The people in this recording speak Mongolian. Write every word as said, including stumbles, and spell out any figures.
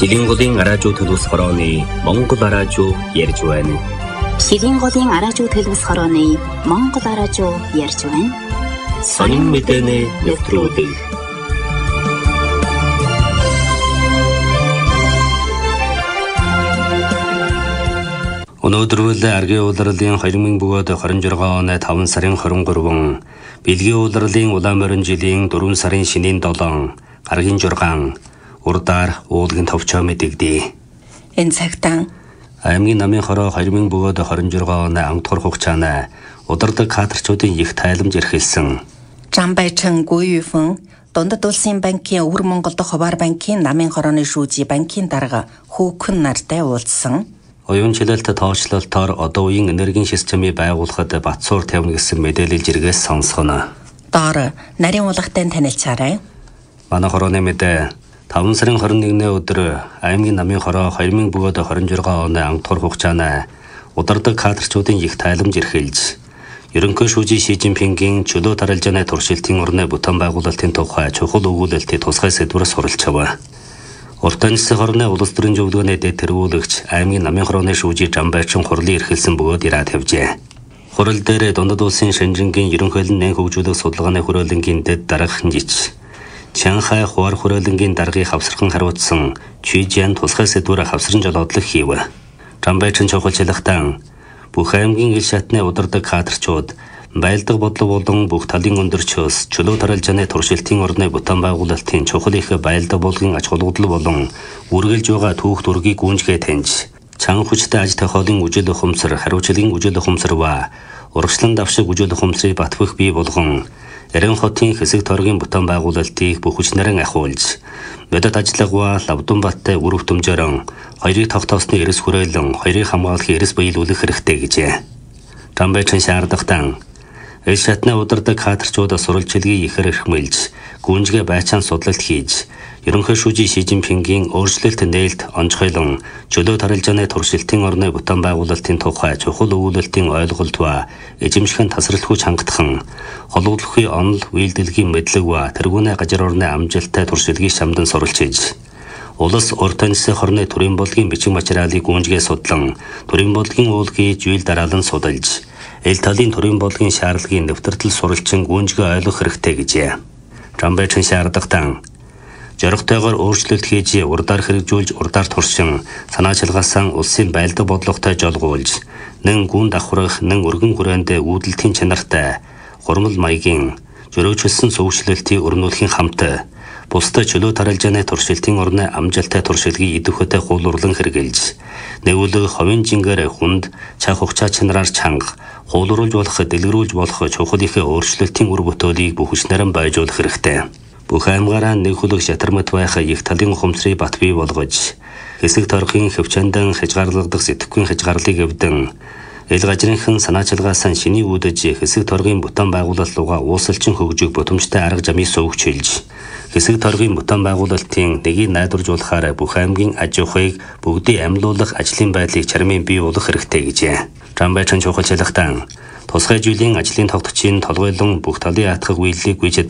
Шилэн голын араажуу төлөвс хорооны Монгол араажуу ярьж байна. Шилэн голын араажуу төлөвс хорооны Монгол араажуу ярьж байна. Сонин мэдээний нэвтрүүлэг. Өнөөдөр үл аргийн улирлын хоёр мың двадцать шесть оны таван сарын двадцать три, Бэлгийн улирлын улаан морин жилийн дөрвөн сарын шинийн долоон, гаргийн жургаан, урдаар уулгийн товчоо мэдэгдээ. Энэ цагтаа аймгийн намын хороо хоёр мың двадцать шесть оны амтгар хугацааны удирдаг кадрчуудын их тайламж эрхэлсэн. Жамбайчин Гуйфэн Дундад улсын банкын Өвөр Монгол дахь Хуваар банкын намын хорооны шүүжи банкын дарга Хүүхэн нартай уулзсан. Оюун чөлөөлт тооцоололтоор одоо үеийн энергийн системийг байгуулахад Батсуур тавина гэсэн мэдээлэл жиргээс сонсгоно. Доор нарийн уулгатай танилцаарай. Манай хорооны мэдээ таван сарын двадцать нэгний өдөр аймгийн намын хороо хоёр мың двадцать шесть оны амтгар хугацааны удирдаг кадрчуудын их тайламж эрхэлж, ерөнхий шүүжи Ши Жинпингийн чөлөө даралжааны туршилтын орны бүтээн байгуулалтын тухай чухал өгүүлэлтийг тусгай сэдвээр суралцав. Уртан засгийн хорны улс төрийн зөвлөгөөний дэд тэргүүлэгч аймгийн намын хорооны шүүжи Жамбайчин хурлын эрхэлсэн бөгөөд ирээд тавьжээ. Хурал дээр Дундад улсын Шэнжингийн ерөнхийлөн нэн хөгжүүлэх судалгааны хүрээлэнгийн дэд дарга хинжиж, Чанхай Хуваар хүрээлэнгийн даргыг хавсархан хариуцсан Чүйжиан тусгай сэдвээр хавсран жолоодлого хийв. Жамбайчин чухалчлагтан бүх аймгийн ил шатны удирдаг кадрчууд байлдаг бодлого болон бүх талын өндөрчөөс чөлөө даралжааны туршилтын орны бүтээн байгуулалтын чухал их байлдаг болгон ач холбогдол болон үргэлж байгаа түүх дүргийг гүнжгээ таньж, чанга хүчтэй аж тохиолын үжил ухамсар, хариуцлагын үжил ухамсар ба урагшлан давшиг үжил ухамсарыг батбах бий болгон Эрен хотын хэсэг торгийн бүтээн байгуулалтыг бүх хүчнэрэн ахиулж, бодит ажиллагаа Лавдунбаттай үр хөвтөмжөрөн хоёрыг тогтоосны эрс хүрээлэн хоёрыг хамгаалахын эрс биелүүлэх хэрэгтэй гэжээ. Жамбайчин шаардахтан ил шатны удирдаг кадрчууд сурвалжилгийг ихэр эрхмэлж, гүнжгээ байцаан судлалт хийж, ерөнхий шүүжи Ши Жинпингийн өөрчлөлт нээлт онцгойлон чөлөө даралжааны туршилтын орны бүтээн байгуулалтын тухай чухал өгүүлэлтийн ойлголт ба эзэмшхэн тасралтгүй чангатхан, холбогдлохын онол үйлдэлгийн мэдлэг ба тэргүүний гажир орны амжилттай туршилтыг шамдан суралцж, улс уртан засгийн хорны төрийн бодлогын бичиг материалыг гүнжгээ судлан, төрийн бодлогын уулгийг жийл дараалан судалж, ил талын төрийн бодлогын шаардлагын нэвтртэл суралцсан гүнжгээ ойлгох хэрэгтэй гэжээ. Жамбайчин шаардахтан зоригтойгоор өөрчлөлт хийж урдаар хэрэгжүүлж урдаар туршин санаачилгаасан улсын байлдаг бодлоготой жолгуулж, нэн гүн давхрах, нэн өргөн хүрээндээ үүдэлтийн чанартай, хурмал маягийн зөрөөжлсөн сөвчлөлтийг өрнүүлэхийн хамт бусдад чөлөө даралжааны туршилтын орны амжилттай туршилтыг идэвхтэй хуулурлан хэрэгжилж, нэгүүлэг ховын жингээр хүнд цаг хугацаа чанараар чанга, хуулууруулж болох, дэлгэрүүлж болох чухал их өөрчлөлтийн үр бүтээлийг бүх хүчнэрэн байжуулах хэрэгтэй. Бүх аймгаараа нэг хүлэг шатармат байх их талын ухамсарыг бат бий болгож, хэсэг торгийн хөвчөндөн хязгаарлагдах сэтгэхүйн хязгаарлыг эвдэн, ил гажрынхан санаачилгаасан шиний үүдэж хэсэг торгийн бүтээн байгуулалт руугаа уусалчин хөгжих боломжтой арга замыг сувгчилж, хэсэг торгийн бүтээн байгуулалтын нэгийг найдваржуулахаар бүх аймгийн аж ахуйг бүгдийг амьлуулах ажлын байдлыг чармын бий болгох хэрэгтэй гэжээ. Жамбайчин чухалчлагтан тусгай жилийн ажлын тогтцын толгойлон бүх талын атгах үйлдэлийг гүйцэд